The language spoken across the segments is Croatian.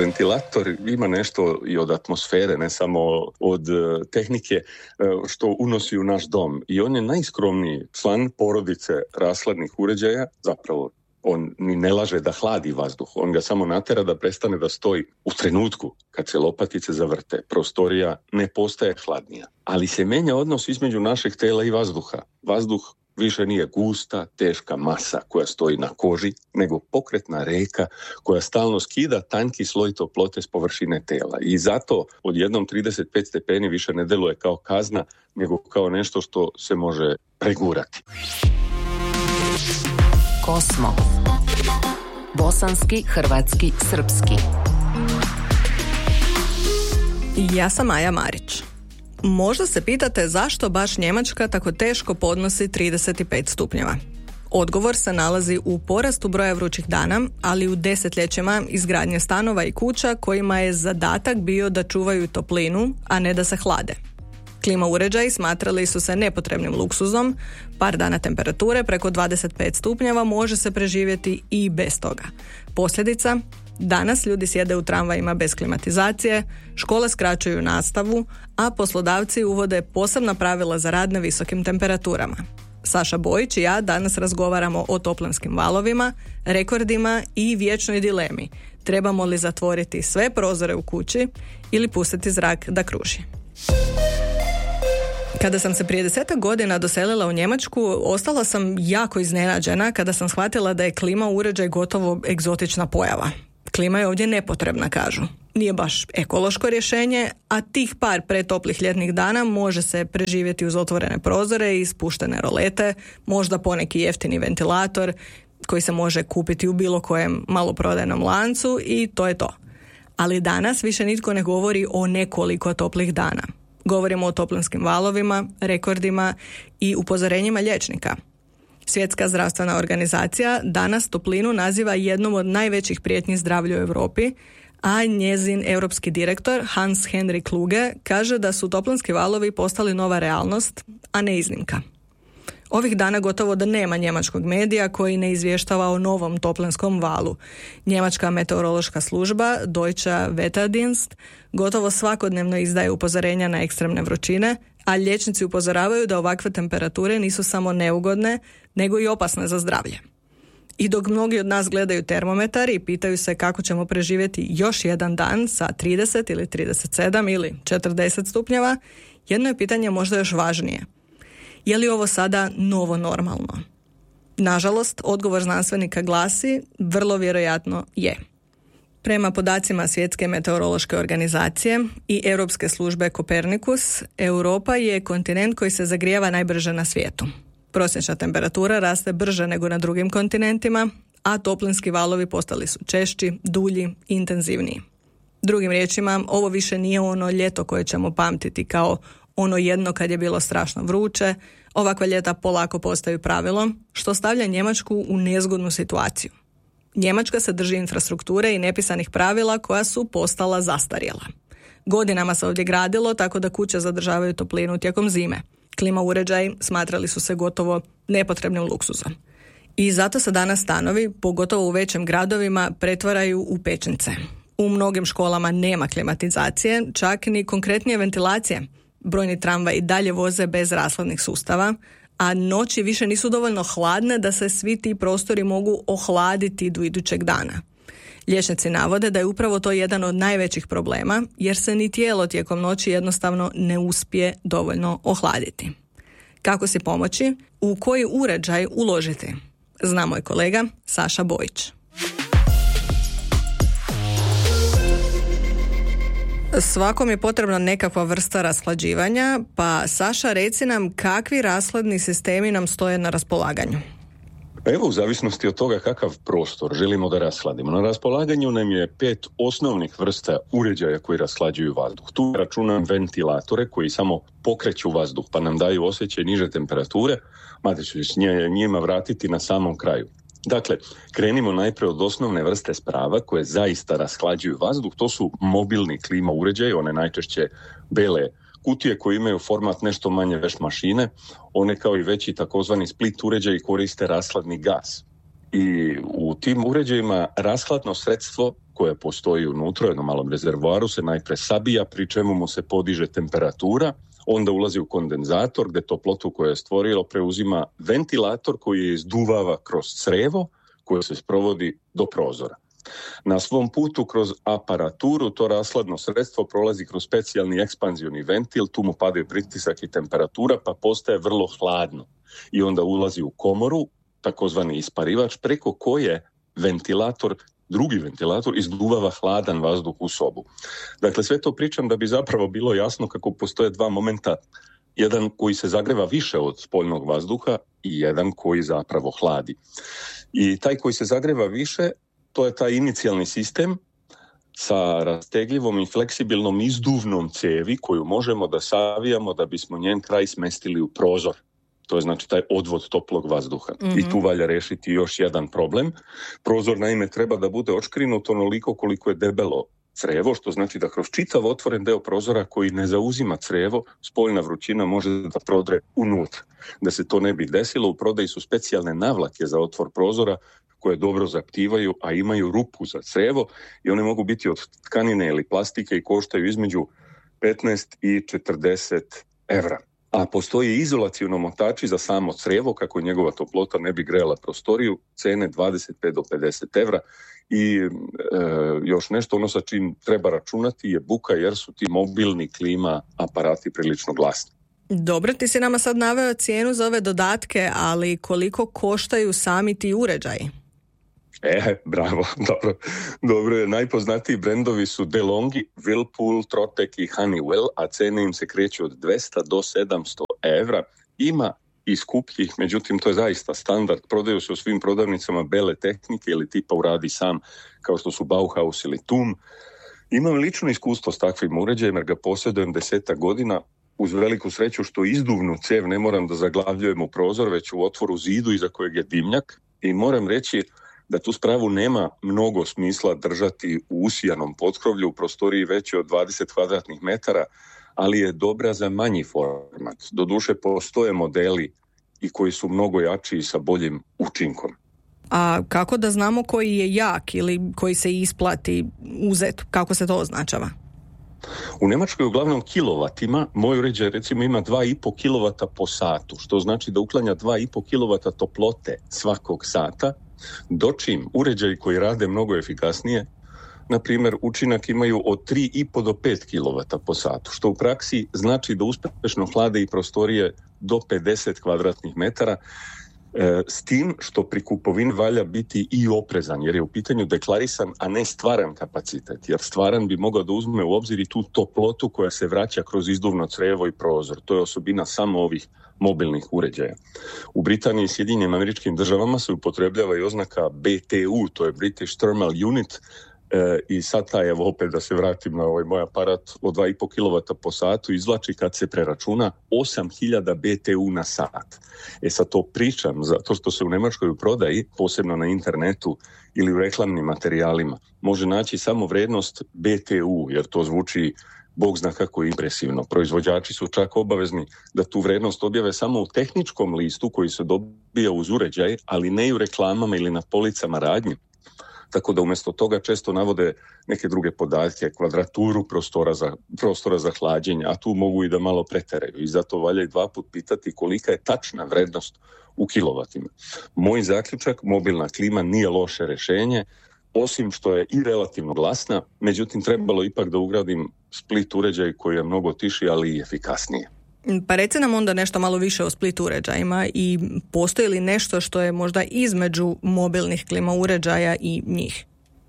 Ventilator ima nešto i od atmosfere, ne samo od tehnike što unosi u naš dom. I on je najskromniji član porodice rashladnih uređaja, zapravo on ni ne laže da hladi vazduh, on ga samo natera da prestane da stoji u trenutku kad se lopatice zavrte. Prostorija ne postaje hladnija, ali se menja odnos između našeg tela i vazduha. Vazduh više nije gusta, teška masa koja stoji na koži, nego pokretna reka koja stalno skida tanki sloj toplote s površine tela. I zato odjednom 35 stepeni više ne deluje kao kazna, nego kao nešto što se može pregurati. Kosmo. Bosanski, hrvatski, srpski. Ja sam Maja Marić. Možda se pitate zašto baš Njemačka tako teško podnosi 35 stupnjeva. Odgovor se nalazi u porastu broja vrućih dana, ali u desetljećima izgradnje stanova i kuća kojima je zadatak bio da čuvaju toplinu, a ne da se hlade. Klima uređaji smatrali su se nepotrebnim luksuzom, par dana temperature preko 25 stupnjeva može se preživjeti i bez toga. Posljedica? Danas ljudi sjede u tramvajima bez klimatizacije, škole skraćuju nastavu, a poslodavci uvode posebna pravila za rad na visokim temperaturama. Saša Bojić i ja danas razgovaramo o toplinskim valovima, rekordima i vječnoj dilemi. Trebamo li zatvoriti sve prozore u kući ili pustiti zrak da kruži? Kada sam se prije 10 godina doselila u Njemačku, ostala sam jako iznenađena kada sam shvatila da je klima uređaj gotovo egzotična pojava. Klima je ovdje nepotrebna, kažu. Nije baš ekološko rješenje, a tih par pretoplih ljetnih dana može se preživjeti uz otvorene prozore i spuštene rolete, možda poneki jeftini ventilator koji se može kupiti u bilo kojem maloprodajnom lancu i to je to. Ali danas više nitko ne govori o nekoliko toplih dana. Govorimo o toplinskim valovima, rekordima i upozorenjima liječnika. Svjetska zdravstvena organizacija danas toplinu naziva jednom od najvećih prijetnji zdravlju u Europi, a njezin europski direktor Hans-Henrik Kluge kaže da su toplinski valovi postali nova realnost, a ne iznimka. Ovih dana gotovo da nema njemačkog medija koji ne izvještava o novom toplinskom valu. Njemačka meteorološka služba, Deutsche Wetterdienst, gotovo svakodnevno izdaje upozorenja na ekstremne vrućine, a liječnici upozoravaju da ovakve temperature nisu samo neugodne, nego i opasne za zdravlje. I dok mnogi od nas gledaju termometar i pitaju se kako ćemo preživjeti još jedan dan sa 30 ili 37 ili 40 stupnjeva, jedno je pitanje možda još važnije. Je li ovo sada novo normalno? Nažalost, odgovor znanstvenika glasi vrlo vjerojatno je. Prema podacima Svjetske meteorološke organizacije i Europske službe Kopernikus, Europa je kontinent koji se zagrijava najbrže na svijetu. Prosječna temperatura raste brže nego na drugim kontinentima, a toplinski valovi postali su češći, dulji, intenzivniji. Drugim riječima, ovo više nije ono ljeto koje ćemo pamtiti kao ono jedno kad je bilo strašno vruće. Ovakva ljeta polako postaju pravilom, što stavlja Njemačku u nezgodnu situaciju. Njemačka se drži infrastrukture i nepisanih pravila koja su postala zastarjela. Godinama se ovdje gradilo tako da kuće zadržavaju toplinu tijekom zime. Klima uređaji smatrali su se gotovo nepotrebnim luksuzom. I zato se danas stanovi, pogotovo u većim gradovima, pretvaraju u pećnice. U mnogim školama nema klimatizacije, čak ni konkretnije ventilacije. Brojni tramvaji i dalje voze bez rashladnih sustava, a noći više nisu dovoljno hladne da se svi ti prostori mogu ohladiti do idućeg dana. Liječnici navode da je upravo to jedan od najvećih problema, jer se ni tijelo tijekom noći jednostavno ne uspije dovoljno ohladiti. Kako si pomoći? U koji uređaj uložiti? Zna moj kolega Saša Bojić. Svakom je potrebna nekakva vrsta rashlađivanja, pa Saša, reci nam kakvi rashladni sistemi nam stoje na raspolaganju. Evo, u zavisnosti od toga kakav prostor želimo da rashladimo. Na raspolaganju nam je 5 osnovnih vrsta uređaja koji rashlađuju vazduh. Tu računam ventilatore koji samo pokreću vazduh pa nam daju osjećaj niže temperature, mada ću s njima vratiti na samom kraju. Dakle, krenimo najprije od osnovne vrste sprava koje zaista rashlađuju vazduh. To su mobilni klima uređaji, one najčešće bele kutije koje imaju format nešto manje veš mašine. One kao i veći takozvani split uređaji koriste rashladni gas. I u tim uređajima rashladno sredstvo koje postoji unutra, u jednom malom rezervoaru, se najpre sabija, pri čemu mu se podiže temperatura, onda ulazi u kondenzator gdje toplotu koju je stvorilo preuzima ventilator koji je izduvava kroz crevo koje se sprovodi do prozora. Na svom putu kroz aparaturu to rashladno sredstvo prolazi kroz specijalni ekspanzioni ventil, tu mu padaju pritisak i temperatura pa postaje vrlo hladno i onda ulazi u komoru, takozvani isparivač, preko koje drugi ventilator izduvava hladan vazduh u sobu. Dakle, sve to pričam da bi zapravo bilo jasno kako postoje dva momenta, jedan koji se zagreva više od spoljnog vazduha i jedan koji zapravo hladi. I taj koji se zagreva više, to je taj inicijalni sistem sa rastegljivom i fleksibilnom izduvnom cevi koju možemo da savijamo da bismo njen kraj smestili u prozor. To je znači taj odvod toplog vazduha. Mm-hmm. I tu valja rešiti još jedan problem. Prozor naime treba da bude odškrinut onoliko koliko je debelo crevo, što znači da kroz čitav otvoren deo prozora koji ne zauzima crevo, spoljna vrućina može da prodre unutra. Da se to ne bi desilo, u prodaji su specijalne navlake za otvor prozora koje dobro zaptivaju, a imaju rupu za crevo i one mogu biti od tkanine ili plastike i koštaju između 15 i 40 evra. A postoje izolacioni motači za samo crevo kako njegova toplota ne bi grejala prostoriju, cene 25 do 50 evra i još nešto ono sa čim treba računati je buka jer su ti mobilni klima aparati prilično glasni. Dobro, ti si nama sad naveo cijenu za ove dodatke, ali koliko koštaju sami ti uređaji? Bravo, dobro je. Najpoznatiji brendovi su DeLonghi, Whirlpool, Trotec i Honeywell, a cene im se kreću od 200 do 700 evra. Ima i skupljih, međutim to je zaista standard. Prodaju se u svim prodavnicama bele tehnike ili tipa uradi sam, kao što su Bauhaus ili TUM. Imam lično iskustvo s takvim uređajem jer ga posjedujem 10 godina. Uz veliku sreću što izduvnu cev ne moram da zaglavljujem u prozor, već u otvoru zidu iza kojeg je dimnjak. I moram reći da tu spravu nema mnogo smisla držati u usijanom potkrovlju u prostoriji veće od 20 kvadratnih metara, ali je dobra za manji format. Doduše postoje modeli i koji su mnogo jači i sa boljim učinkom. A kako da znamo koji je jak ili koji se isplati uzeti? Kako se to označava? U Njemačkoj uglavnom kilovatima, moj uređaj recimo ima 2,5 kilovata po satu, što znači da uklanja 2,5 kilovata toplote svakog sata, dočim uređaji koji rade mnogo efikasnije, na primjer, učinak imaju od 3,5 do 5 kilovata po satu, što u praksi znači da uspešno hlade i prostorije do 50 kvadratnih metara, s tim što pri kupovini valja biti i oprezan, jer je u pitanju deklarisan, a ne stvaran kapacitet, jer stvaran bi mogao da uzme u obzir i tu toplotu koja se vraća kroz izduvno crevo i prozor. To je osobina samo ovih mobilnih uređaja. U Britaniji i Sjedinjenim Američkim Državama se upotrebljava i oznaka BTU, to je British Thermal Unit, i sad evo opet da se vratim na ovaj moj aparat od 2,5 kW po satu izvlači kad se preračuna 8000 BTU na sat. Sad to pričam zato što se u Njemačkoj u prodaji, posebno na internetu ili u reklamnim materijalima, može naći samo vrednost BTU, jer to zvuči Bog zna kako impresivno. Proizvođači su čak obavezni da tu vrednost objave samo u tehničkom listu koji se dobija uz uređaj, ali ne i u reklamama ili na policama radnje. Tako da umjesto toga često navode neke druge podatke, kvadraturu prostora za hlađenje, a tu mogu i da malo preteraju. I zato valja i 2 puta pitati kolika je tačna vrednost u kilovatima. Moj zaključak, mobilna klima nije loše rješenje, osim što je i relativno glasna, međutim trebalo ipak da ugradim split uređaj koji je mnogo tiši, ali i efikasnije. Pa reci nam onda nešto malo više o split uređajima i postoji li nešto što je možda između mobilnih klima uređaja i njih?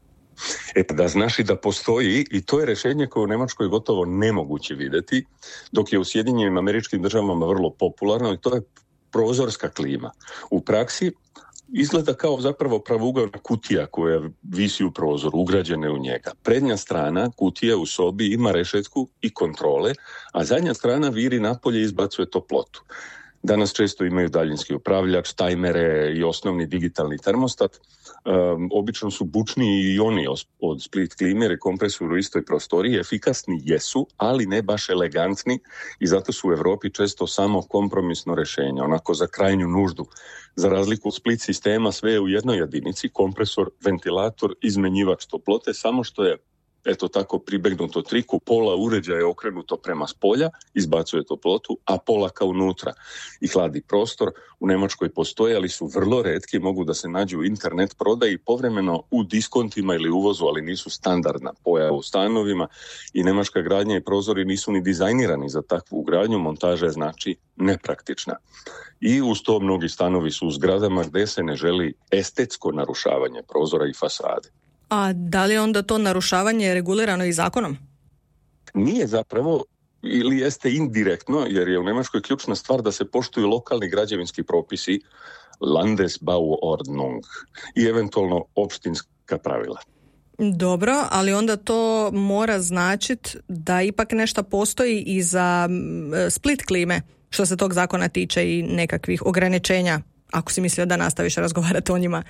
Da znaš i da postoji, i to je rješenje koje u Njemačkoj gotovo nemoguće vidjeti, dok je u Sjedinjenim Američkim Državama vrlo popularno, i to je prozorska klima. U praksi izgleda kao zapravo pravougalna kutija koja visi u prozoru, ugrađena u njega. Prednja strana kutije u sobi ima rešetku i kontrole, a zadnja strana viri napolje i izbacuje toplotu. Danas često imaju daljinski upravljač, tajmere i osnovni digitalni termostat. Obično su bučniji i oni od split klime, jer kompresor u istoj prostoriji. Efikasni jesu, ali ne baš elegantni i zato su u Europi često samo kompromisno rješenje, onako za krajnju nuždu. Za razliku od split sistema sve je u jednoj jedinici, kompresor, ventilator, izmenjivač toplote, samo što je eto tako pribegnuto triku, pola uređaja je okrenuto prema spolja, izbacuje toplotu, a pola ka unutra i hladi prostor. U Njemačkoj postoje, ali su vrlo retki, mogu da se nađu u internet prodaji povremeno u diskontima ili uvozu, ali nisu standardna pojava u stanovima i njemačka gradnja i prozori nisu ni dizajnirani za takvu ugradnju, montaža je znači nepraktična. I uz to mnogi stanovi su u zgradama gdje se ne želi estetsko narušavanje prozora i fasade. A da li je onda to narušavanje regulirano i zakonom? Nije zapravo, ili jeste indirektno, jer je u Njemačkoj ključna stvar da se poštuju lokalni građevinski propisi, Landesbauordnung, i eventualno opštinska pravila. Dobro, ali onda to mora značiti da ipak nešto postoji i za split klime, što se tog zakona tiče i nekakvih ograničenja, ako si mislio da nastaviš razgovarati o njima.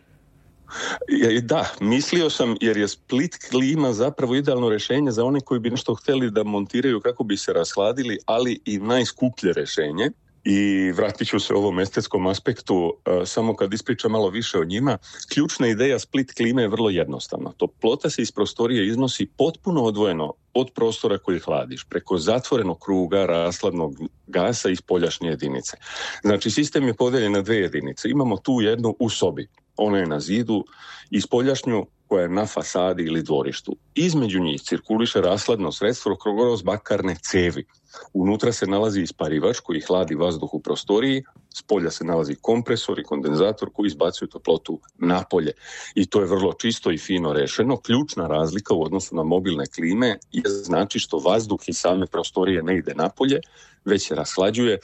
Da, mislio sam, jer je split klima zapravo idealno rješenje za one koji bi nešto htjeli da montiraju kako bi se rashladili, ali i najskuplje rješenje. I vratit ću se ovom estetskom aspektu, samo kad ispričam malo više o njima. Ključna ideja split klime je vrlo jednostavna. Toplota se iz prostorije iznosi potpuno odvojeno od prostora koji hladiš, preko zatvorenog kruga rashladnog gasa iz spoljašnje jedinice. Znači, sistem je podijeljen na dvije jedinice. Imamo tu jednu u sobi. Ona je na zidu i spoljašnju koja je na fasadi ili dvorištu. Između njih cirkuliše rashladno sredstvo kroz bakarne cevi. Unutra se nalazi isparivač koji hladi vazduh u prostoriji, spolja se nalazi kompresor i kondenzator koji izbacuju toplotu napolje. I to je vrlo čisto i fino rešeno. Ključna razlika u odnosu na mobilne klime je znači što vazduh iz same prostorije ne ide napolje, već se rashlađuje